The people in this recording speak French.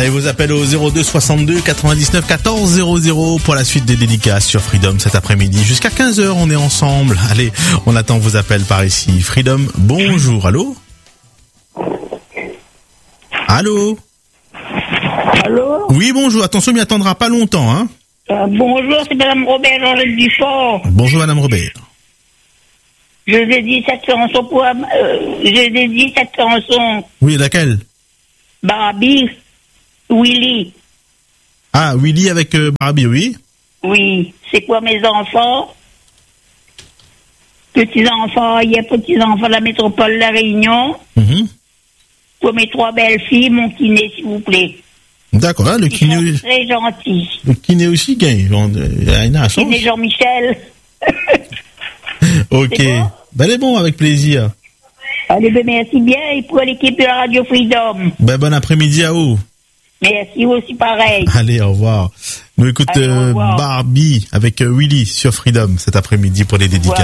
Allez, vos appels au 02 62 99 14 00 pour la suite des dédicaces sur Freedom cet après-midi. Jusqu'à 15h, on est ensemble. Allez, on attend vos appels par ici. Freedom, bonjour. Allô? Allô? Allô? Oui, bonjour. Attention, il ne attendra pas longtemps, hein? Bonjour, c'est Madame Robert Georgette Dufort. Bonjour, Madame Robert. Je dédie cette chanson pour... je dédie cette chanson. Oui, laquelle? Barbie, Willy. Ah, Willy avec Barbie, oui. Oui, c'est pour mes enfants. Petits-enfants, il y a petits-enfants de la métropole de La Réunion. Pour mes 3 belles filles, mon kiné, s'il vous plaît. D'accord, hein, le kiné... Très gentil. Le kiné aussi gagne. Kiné Jean-Michel. Ok. Bon? Ben, elle est bon, avec plaisir. Allez, ben, merci bien. Et pour l'équipe de la Radio Freedom. Ben, bon après-midi à vous. Merci, vous aussi pareil. Allez, au revoir. Nous écoute Allez, au revoir. Barbie avec Willy sur Freedom cet après-midi pour les dédicaces.